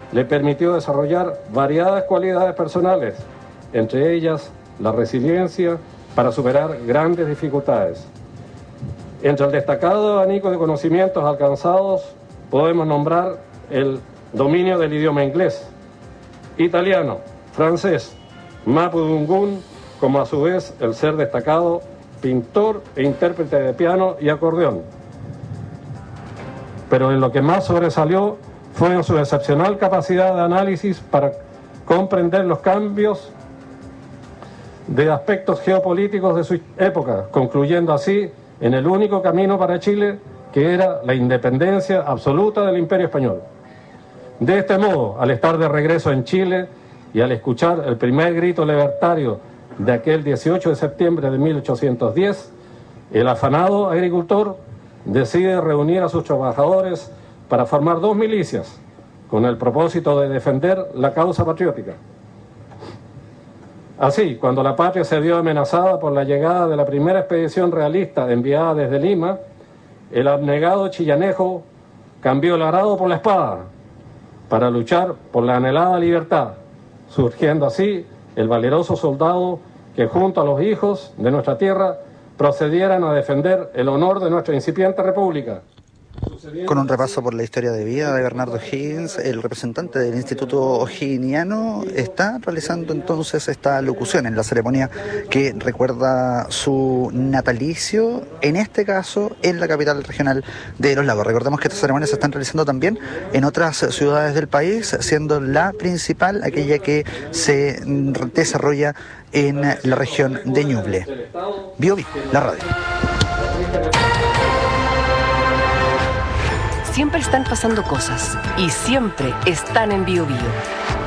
le permitió desarrollar variadas cualidades personales, entre ellas la resiliencia para superar grandes dificultades. Entre el destacado abanico de conocimientos alcanzados podemos nombrar el dominio del idioma inglés, italiano, francés, mapudungún, como a su vez el ser destacado pintor e intérprete de piano y acordeón. Pero en lo que más sobresalió fue en su excepcional capacidad de análisis para comprender los cambios de aspectos geopolíticos de su época, concluyendo así en el único camino para Chile, que era la independencia absoluta del Imperio Español. De este modo, al estar de regreso en Chile y al escuchar el primer grito libertario de aquel 18 de septiembre de 1810, el afanado agricultor decide reunir a sus trabajadores para formar dos milicias con el propósito de defender la causa patriótica. Así, cuando la patria se vio amenazada por la llegada de la primera expedición realista enviada desde Lima, el abnegado Chillanejo cambió el arado por la espada para luchar por la anhelada libertad, surgiendo así el valeroso soldado que junto a los hijos de nuestra tierra procedieran a defender el honor de nuestra incipiente república. Con un repaso por la historia de vida de Bernardo O'Higgins, el representante del Instituto O'Higginiano está realizando entonces esta locución en la ceremonia que recuerda su natalicio, en este caso en la capital regional de Los Lagos. Recordemos que estas ceremonias se están realizando también en otras ciudades del país, siendo la principal aquella que se desarrolla en la región de Ñuble. Biobío, la radio. Siempre están pasando cosas y siempre están en Biobío.